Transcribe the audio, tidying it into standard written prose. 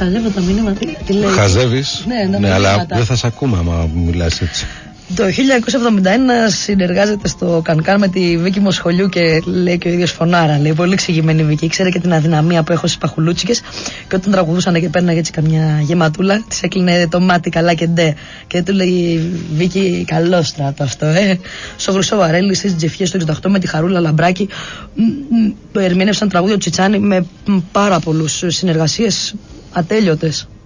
χαζεύω τα μηνύματα. Τι λέει. Χαζεύεις. Ναι, αλλά δεν θα σε ακούμε άμα μιλάς έτσι. Το 1971 συνεργάζεται στο Κανκάν με τη Βίκη Μοσχολιού και λέει και ο ίδιος φωνάρα. Λέει πολύ εξηγημένη Βίκη. Ξέρε και την αδυναμία που έχω στις παχουλούτσικες. Και όταν τραγουδούσαν και παίρναγε έτσι καμιά γεματούλα, της έκλεινε το μάτι καλά και ντε. Και του λέει Βίκη, καλό στράτο αυτό, Στο Χρυσό Βαρέλι, στις Τζεφιές του 68 με τη Χαρούλα Λαμπράκη. Ερμήνευσαν τραγούδια του Τσιτσάνη με πάρα πολλούς συνεργασίες ατέλειωτες.